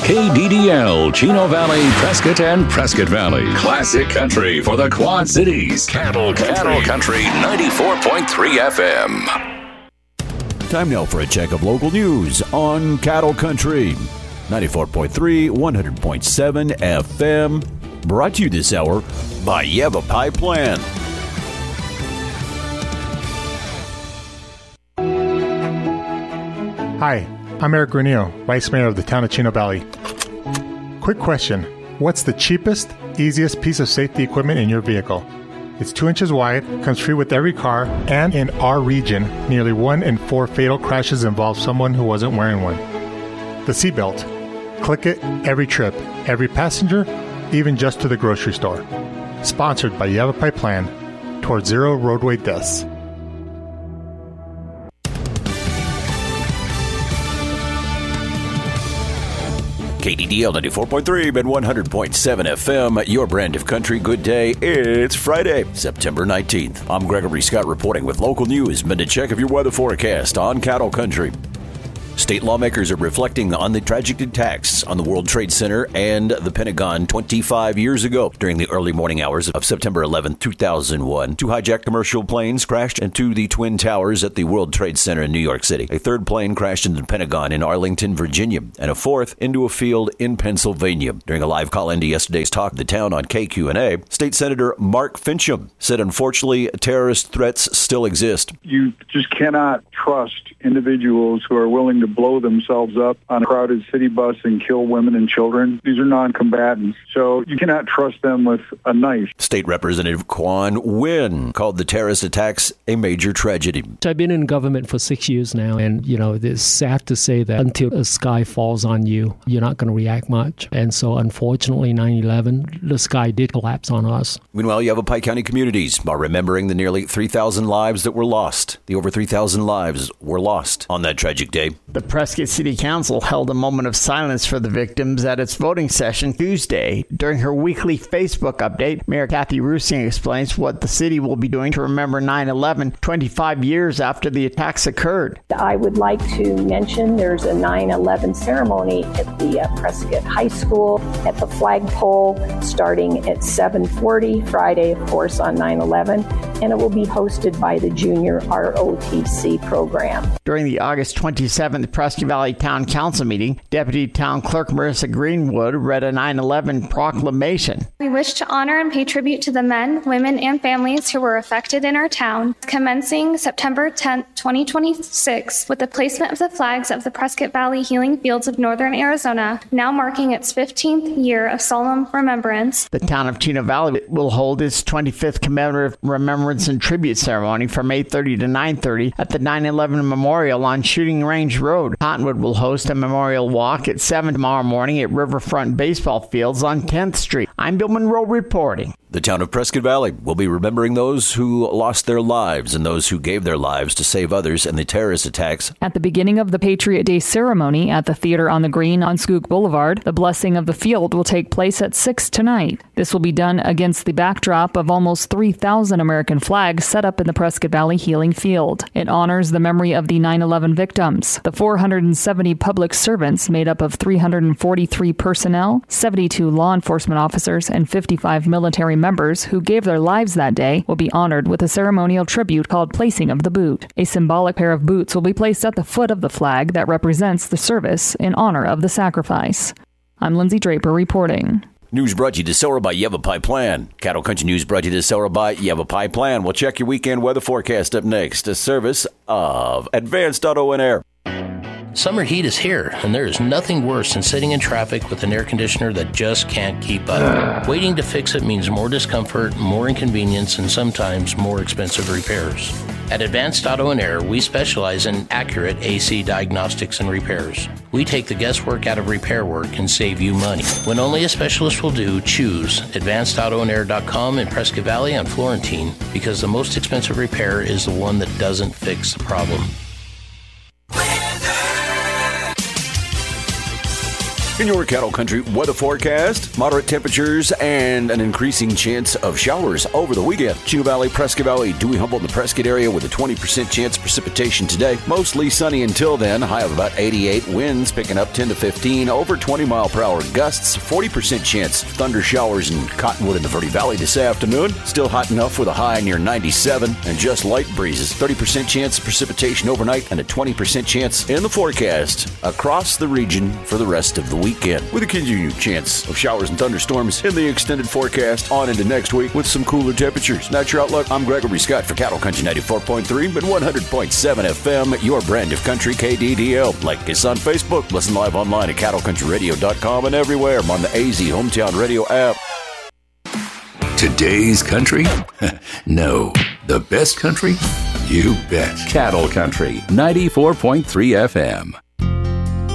KDDL, Chino Valley, Prescott, and Prescott Valley. Classic country for the Quad Cities. Cattle Country 94.3 FM. Time now for a check of local news on Cattle Country. 94.3, 100.7 FM. Brought to you this hour by Yavapai Plan. Hi, I'm Eric Granillo, Vice Mayor of the town of Chino Valley. Quick question. What's the cheapest, easiest piece of safety equipment in your vehicle? It's 2 inches wide, comes free with every car, and in our region, nearly 1 in 4 fatal crashes involve someone who wasn't wearing one. The seatbelt. Click it every trip, every passenger, even just to the grocery store. Sponsored by Yavapai Plan, towards zero roadway deaths. KDDL 94.3 and 100.7 FM, your brand of country. Good day. It's Friday, September 19th. I'm Gregory Scott reporting with local news. Minute check of your weather forecast on Cattle Country. State lawmakers are reflecting on the tragic attacks on the World Trade Center and the Pentagon 25 years ago. During the early morning hours of September 11, 2001, 2 hijacked commercial planes crashed into the Twin Towers at the World Trade Center in New York City. A third plane crashed into the Pentagon in Arlington, Virginia, and a fourth into a field in Pennsylvania. During a live call into yesterday's Talk of the Town on KQNA, State Senator Mark Fincham said, unfortunately, terrorist threats still exist. You just cannot trust individuals who are willing to blow themselves up on a crowded city bus and kill women and children. These are non-combatants, so you cannot trust them with a knife. State Representative Quan Nguyen called the terrorist attacks a major tragedy. I've been in government for 6 years now, and, it's sad to say that until the sky falls on you, you're not going to react much. And so, unfortunately, 9/11, the sky did collapse on us. Meanwhile, Yavapai County communities are remembering the nearly 3,000 lives that were lost. The over 3,000 lives were lost on that tragic day. The Prescott City Council held a moment of silence for the victims at its voting session Tuesday. During her weekly Facebook update, Mayor Kathy Rusing explains what the city will be doing to remember 9/11 25 years after the attacks occurred. I would like to mention there's a 9/11 ceremony at the Prescott High School at the flagpole starting at 7:40 Friday, of course, on 9/11, and it will be hosted by the Junior ROTC program. During the August 27th Prescott Valley Town Council meeting, Deputy Town Clerk Marissa Greenwood read a 9/11 proclamation. We wish to honor and pay tribute to the men, women, and families who were affected in our town, commencing September 10th, 2026, with the placement of the flags of the Prescott Valley Healing Fields of Northern Arizona, now marking its 15th year of solemn remembrance. The town of Chino Valley will hold its 25th commemorative remembrance and tribute ceremony from 8:30 to 9:30 at the 9/11 Memorial on Shooting Range Road. Cottonwood will host a memorial walk at 7 tomorrow morning at Riverfront Baseball Fields on 10th Street. I'm Bill Monroe reporting. The town of Prescott Valley will be remembering those who lost their lives and those who gave their lives to save others in the terrorist attacks. At the beginning of the Patriot Day ceremony at the Theater on the Green on Skook Boulevard, the blessing of the field will take place at 6 tonight. This will be done against the backdrop of almost 3,000 American flags set up in the Prescott Valley Healing Field. It honors the memory of the 9/11 victims, the 470 public servants made up of 343 personnel, 72 law enforcement officers, and 55 military members who gave their lives that day will be honored with a ceremonial tribute called Placing of the Boot. A symbolic pair of boots will be placed at the foot of the flag that represents the service in honor of the sacrifice. I'm Lindsay Draper reporting. News brought to you this hour by Yavapai Plan. Cattle Country News brought to you this hour by Yavapai Plan. We'll check your weekend weather forecast up next. A service of Advanced Auto and Air. Summer heat is here, and there is nothing worse than sitting in traffic with an air conditioner that just can't keep up. Waiting to fix it means more discomfort, more inconvenience, and sometimes more expensive repairs. At Advanced Auto and Air, we specialize in accurate AC diagnostics and repairs. We take the guesswork out of repair work and save you money. When only a specialist will do, choose AdvancedAutoandAir.com in Prescott Valley on Florentine, because the most expensive repair is the one that doesn't fix the problem. In your Cattle Country weather forecast, moderate temperatures and an increasing chance of showers over the weekend. Chino Valley, Prescott Valley, Dewey, Humboldt, and the Prescott area with a 20% chance of precipitation today. Mostly sunny until then. High of about 88. Winds picking up 10 to 15. Over 20-mile-per-hour gusts. 40% chance of thunder showers in Cottonwood and the Verde Valley this afternoon. Still hot enough with a high near 97 and just light breezes. 30% chance of precipitation overnight and a 20% chance in the forecast across the region for the rest of the weekend, with a continued chance of showers and thunderstorms in the extended forecast on into next week with some cooler temperatures. That's your outlook. I'm Gregory Scott for Cattle Country 94.3 and 100.7 FM, your brand of country, KDDL. Like us on Facebook. Listen live online at cattlecountryradio.com and everywhere. I'm on the AZ Hometown Radio app. Today's country? No. The best country? You bet. Cattle Country 94.3 FM.